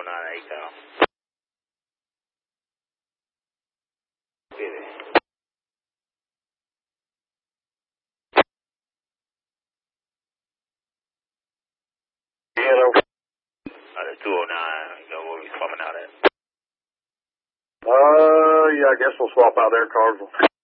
298 now. Get it. Hello. That's 209. You know where we swapping out at? Yeah, I guess we'll swap out there, Carsville.